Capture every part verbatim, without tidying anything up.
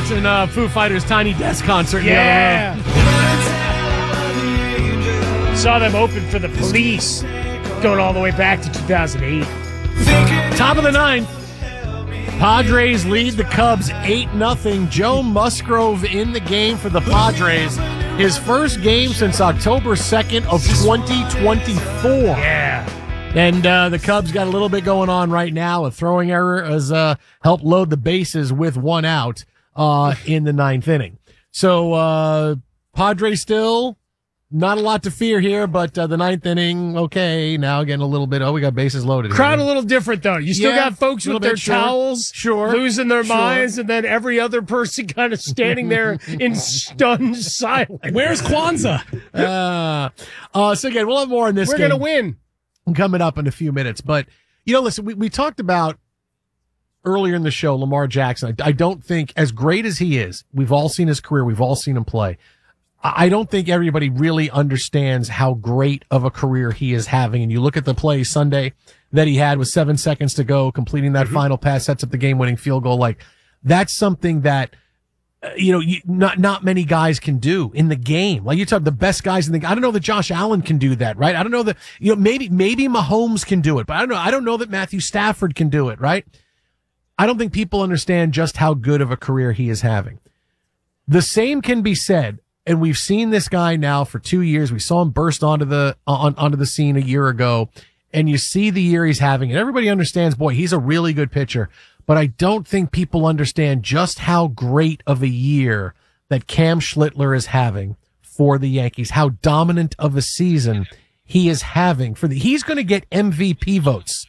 watching uh, Foo Fighters' Tiny Desk concert. Yeah. Saw them open for the Police, going all the way back to two thousand eight. Top of the ninth. Padres lead the Cubs eight nothing. Joe Musgrove in the game for the Padres. His first game since October second of twenty twenty-four. Yeah. And uh, the Cubs got a little bit going on right now. A throwing error has uh, helped load the bases with one out uh, in the ninth inning. So uh, Padres still not a lot to fear here, but uh, the ninth inning, okay, now getting a little bit, oh, we got bases loaded. Crowd here. a little different, though. You still Yeah, got folks with bit, their sure. towels, Sure. losing their Sure. minds, and then every other person kind of standing there in stunned silence. Where's Kwanzaa? Uh, uh, so again, we'll have more on this We're game going to win. coming up in a few minutes. But, you know, listen, we, we talked about earlier in the show, Lamar Jackson. I, I don't think, as great as he is, we've all seen his career, we've all seen him play. I don't think everybody really understands how great of a career he is having. And you look at the play Sunday that he had with seven seconds to go, completing that mm-hmm. final pass, sets up the game-winning field goal. Like, that's something that, uh, you know, you, not, not many guys can do in the game. Like, you talk the best guys in the, I don't know that Josh Allen can do that, right? I don't know that, you know, maybe, maybe Mahomes can do it, but I don't know. I don't know that Matthew Stafford can do it, right? I don't think people understand just how good of a career he is having. The same can be said. And we've seen this guy now for two years. We saw him burst onto the on, onto the scene a year ago, and you see the year he's having. And everybody understands, boy, he's a really good pitcher. But I don't think people understand just how great of a year that Cam Schlittler is having for the Yankees. How dominant of a season he is having for the. He's going to get M V P votes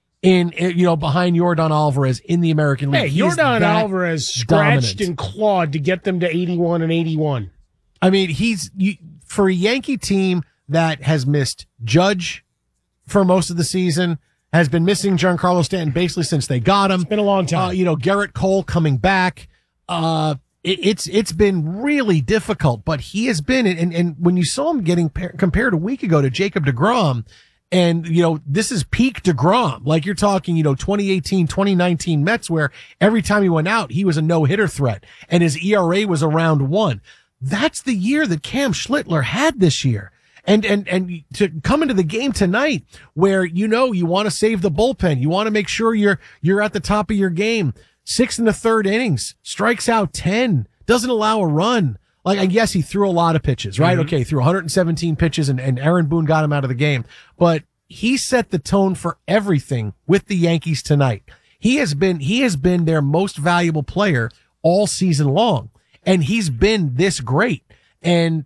in you know behind Yordan Alvarez in the American League. Hey, Yordan Alvarez scratched dominant. and clawed to get them to eighty-one and eighty-one. I mean, he's you, for a Yankee team that has missed Judge for most of the season, has been missing Giancarlo Stanton basically since they got him. It's been a long time. Uh, you know, Garrett Cole coming back. Uh, it, it's it's been really difficult, but he has been. And, and when you saw him getting par- compared a week ago to Jacob deGrom, and you know, this is peak deGrom. Like you're talking, you know, twenty eighteen, twenty nineteen Mets, where every time he went out, he was a no hitter threat, and his E R A was around one. That's the year that Cam Schlittler had this year. And, and, and to come into the game tonight where, you know, you want to save the bullpen. You want to make sure you're, you're at the top of your game. Six in the third innings, strikes out ten, doesn't allow a run. Like, I guess he threw a lot of pitches, right? Mm-hmm. Okay. Threw one hundred seventeen pitches and, and Aaron Boone got him out of the game, but he set the tone for everything with the Yankees tonight. He has been, he has been their most valuable player all season long. And he's been this great. And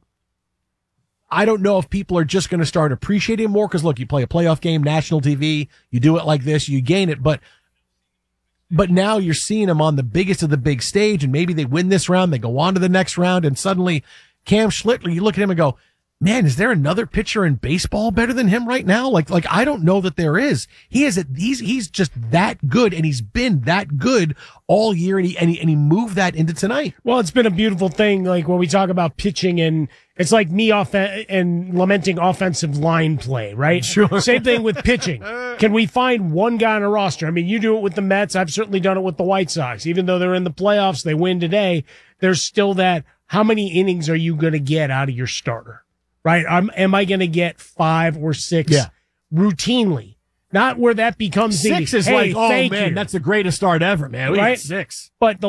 I don't know if people are just going to start appreciating him more because, look, you play a playoff game, national T V, you do it like this, you gain it. But but now you're seeing him on the biggest of the big stage, and maybe they win this round, they go on to the next round, and suddenly Cam Schlittler, you look at him and go, man, is there another pitcher in baseball better than him right now? Like, like I don't know that there is. He is a, he's he's just that good, and he's been that good all year, and he and he, and he moved that into tonight. Well, it's been a beautiful thing. Like when we talk about pitching, and it's like me off and lamenting offensive line play, right? Sure. Same thing with pitching. Can we find one guy on a roster? I mean, you do it with the Mets. I've certainly done it with the White Sox. Even though they're in the playoffs, they win today. There's still that. How many innings are you going to get out of your starter? Right? I'm, am I going to get five or six yeah. routinely? Not where that becomes six the, is hey, like, oh man, you. that's the greatest start ever, man. We right? had six. But the